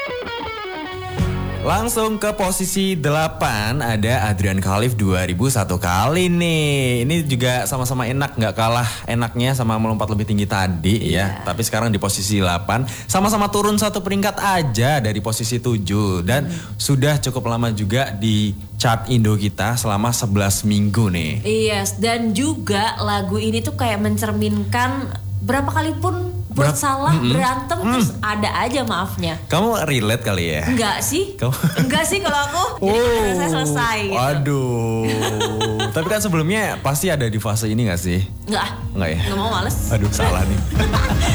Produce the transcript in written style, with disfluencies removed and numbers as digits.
Langsung ke posisi 8 ada Adrian Khalif 2001 kali nih. Ini juga sama-sama enak, gak kalah enaknya sama melompat lebih tinggi tadi ya. Tapi sekarang di posisi 8, sama-sama turun satu peringkat aja dari posisi 7. Dan sudah cukup lama juga di chart Indo kita selama 11 minggu nih. Iya, dan juga lagu ini tuh kayak mencerminkan berapa kali pun buat salah, berantem terus ada aja maafnya. Kamu relate kali ya? Enggak sih. Enggak sih kalau aku. Jadi saya selesai gitu. Aduh. Tapi kan sebelumnya pasti ada di fase ini gak sih? Enggak. Enggak ya? Enggak mau, males. Aduh, salah nih.